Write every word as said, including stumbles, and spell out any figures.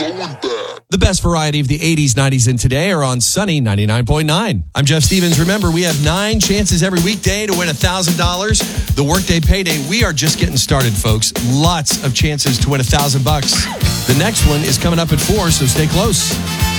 The best variety of the eighties, nineties, and today are on Sunny ninety-nine point nine. I'm Jeff Stevens. Remember, we have nine chances every weekday to win one thousand dollars. The Workday Payday, we are just getting started, folks. Lots of chances to win one thousand bucks. The next one is coming up at four, so stay close.